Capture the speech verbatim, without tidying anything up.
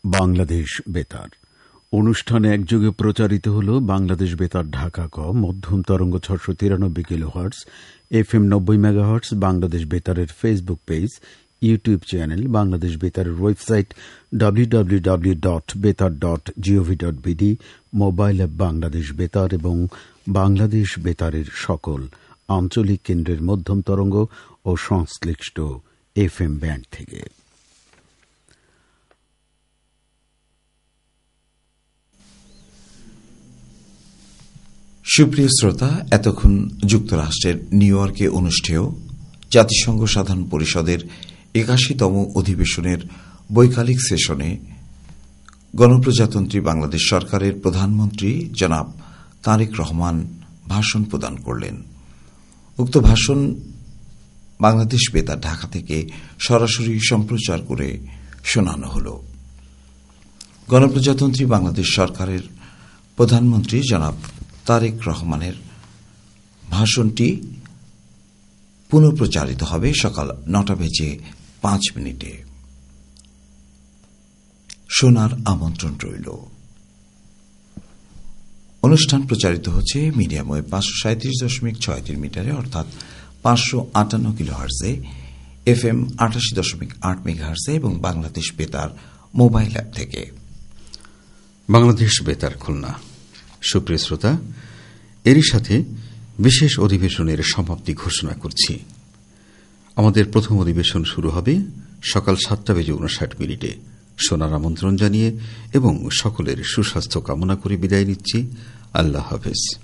বাংলাদেশ বেতার অনুষ্ঠানে একযোগে প্রচারিত হল বাংলাদেশ বেতার ঢাকা ক মধ্যম তরঙ্গ ছশো তিরানব্বই কিলো হার্টস, এফ এম নব্বই mega hertz, Bangladesh বেতারের Facebook page, YouTube channel, Bangladesh বেতারের website W W W dot বেতার dot gov dot BD, mobile app Bangladesh বেতার এবং বাংলাদেশ বেতারের সকল আঞ্চলিক কেন্দ্রের মধ্যম তরঙ্গ ও সংশ্লিষ্ট এফ এম ব্যান্ড থেকে। সুপ্রিয় শ্রোতা, এতক্ষণ যুক্তরাষ্ট্রের নিউ ইয়র্কে অনুষ্ঠেয় জাতিসংঘ সাধারণ পরিষদের একাশিতম অধিবেশনের বৈকালিক সেশনে গণপ্রজাতন্ত্রী বাংলাদেশ সরকারের প্রধানমন্ত্রী জনাব তারেক রহমান ভাষণ প্রদান করলেন। উক্ত ভাষণ বাংলাদেশ বেতার ঢাকা থেকে সরাসরি সম্প্রচার করে শোনানো হল। গণপ্রজাতন্ত্রী বাংলাদেশ সরকারের প্রধানমন্ত্রী জনাব তারেক রহমানের ভাষণটি পুনঃপ্রচারিত হবে সকাল নটা বেজে পাঁচ মিনিটে। শোনার আমন্ত্রণ রইল। অনুষ্ঠান প্রচারিত হচ্ছে মিডিয়াম ওয়েভ পাঁচশো সাঁত্রিশ দশমিক ছয় তিন মিটারে অর্থাৎ পাঁচশো আটান্ন কিলো হার্টজে, এফ এম আটাশি দশমিক আট মেগা হার্টজে এবং বাংলাদেশ বেতার মোবাইল অ্যাপ থেকে। বাংলাদেশ বেতার খুলনা। সুপ্রিয় শ্রোতা, এরই সাথে বিশেষ অধিবেশনের সমাপ্তি ঘোষণা করছি। আমাদের প্রথম অধিবেশন শুরু হবে সকাল সাতটা বেজে উনষাট মিনিটে। শোনার আমন্ত্রণ জানিয়ে এবং সকলের সুস্বাস্থ্য কামনা করে বিদায় নিচ্ছি। আল্লাহ হাফেজ।